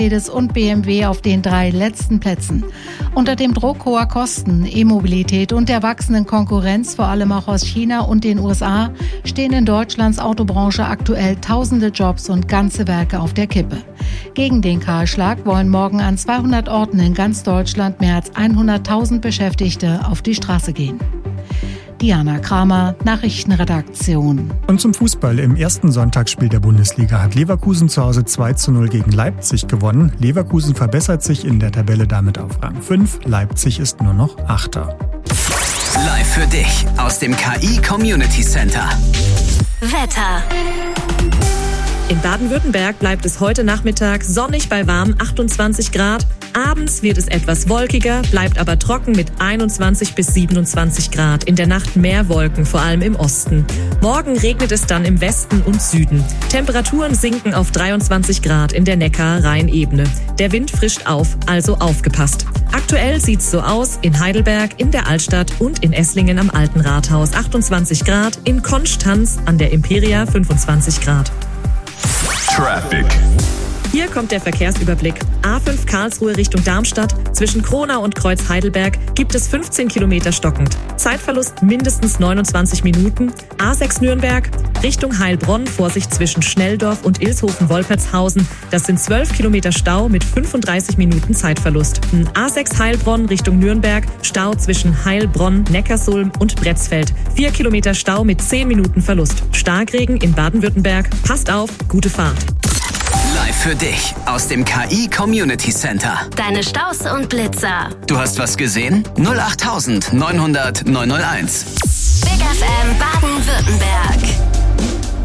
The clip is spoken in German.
Mercedes und BMW auf den 3 letzten Plätzen. Unter dem Druck hoher Kosten, E-Mobilität und der wachsenden Konkurrenz, vor allem auch aus China und den USA, stehen in Deutschlands Autobranche aktuell tausende Jobs und ganze Werke auf der Kippe. Gegen den Kahlschlag wollen morgen an 200 Orten in ganz Deutschland mehr als 100.000 Beschäftigte auf die Straße gehen. Diana Kramer, Nachrichtenredaktion. Und zum Fußball. Im ersten Sonntagsspiel der Bundesliga hat Leverkusen zu Hause 2:0 gegen Leipzig gewonnen. Leverkusen verbessert sich in der Tabelle damit auf Rang 5. Leipzig ist nur noch Achter. Live für dich aus dem KI Community Center. Wetter. In Baden-Württemberg bleibt es heute Nachmittag sonnig bei warmen 28 Grad. Abends wird es etwas wolkiger, bleibt aber trocken mit 21 bis 27 Grad. In der Nacht mehr Wolken, vor allem im Osten. Morgen regnet es dann im Westen und Süden. Temperaturen sinken auf 23 Grad in der Neckar-Rhein-Ebene. Der Wind frischt auf, also aufgepasst. Aktuell sieht's so aus: in Heidelberg, in der Altstadt und in Esslingen am Alten Rathaus 28 Grad, in Konstanz an der Imperia 25 Grad. Traffic. Hier kommt der Verkehrsüberblick. A5 Karlsruhe Richtung Darmstadt. Zwischen Kronau und Kreuz Heidelberg gibt es 15 Kilometer stockend. Zeitverlust mindestens 29 Minuten. A6 Nürnberg Richtung Heilbronn. Vorsicht zwischen Schnelldorf und Ilshofen-Wolpertshausen. Das sind 12 Kilometer Stau mit 35 Minuten Zeitverlust. A6 Heilbronn Richtung Nürnberg. Stau zwischen Heilbronn, Neckarsulm und Bretzfeld. 4 Kilometer Stau mit 10 Minuten Verlust. Starkregen in Baden-Württemberg. Passt auf, gute Fahrt. Live für dich aus dem KI Community Center. Deine Staus und Blitzer. Du hast was gesehen? 08900 901. Big FM Baden-Württemberg.